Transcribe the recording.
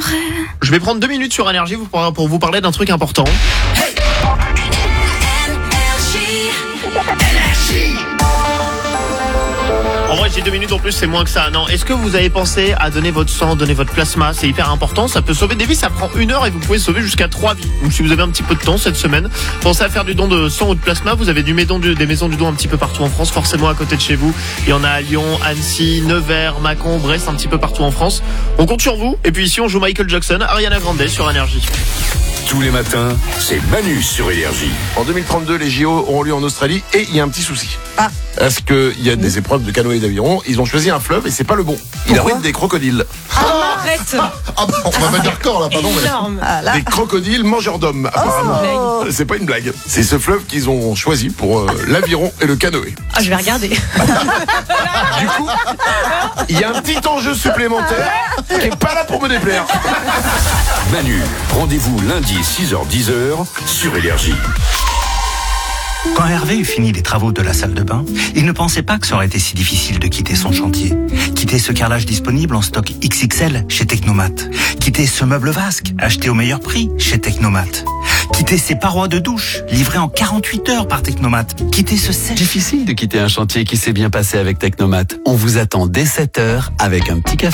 Je vais prendre 2 minutes sur Énergie pour vous parler d'un truc important. Hey, en vrai, j'ai 2 minutes en plus, c'est moins que ça. Non, est-ce que vous avez pensé à donner votre sang, donner votre plasma? C'est hyper important, ça peut sauver des vies, ça prend 1 heure et vous pouvez sauver jusqu'à 3 vies. Donc si vous avez un petit peu de temps cette semaine, pensez à faire du don de sang ou de plasma. Vous avez des maisons du don un petit peu partout en France, forcément à côté de chez vous. Il y en a à Lyon, Annecy, Nevers, Mâcon, Brest, un petit peu partout en France. On compte sur vous. Et puis ici, on joue Michael Jackson, Ariana Grande sur Énergie. Tous les matins, c'est Manu sur Énergie. En 2032, les JO auront lieu en Australie et il y a un petit souci. Parce qu'il y a des épreuves de canoë et d'aviron, ils ont choisi un fleuve et c'est pas le bon. Il arrive des crocodiles. Arrête. On va mettre d'accord là, pardon. Énorme. Des crocodiles mangeurs d'hommes, apparemment. C'est pas une blague. C'est ce fleuve qu'ils ont choisi pour l'aviron et le canoë. Ah, je vais regarder. Du coup, il y a un petit enjeu supplémentaire qui est pas là pour me déplaire. Manu, rendez-vous lundi 6h-10h sur Énergie. Quand Hervé eut fini les travaux de la salle de bain, il ne pensait pas que ça aurait été si difficile de quitter son chantier. Quitter ce carrelage disponible en stock XXL chez Technomat. Quitter ce meuble vasque acheté au meilleur prix chez Technomat. Quitter ces parois de douche livrées en 48 heures par Technomat. Quitter ce sèche. Difficile de quitter un chantier qui s'est bien passé avec Technomat. On vous attend dès 7h avec un petit café.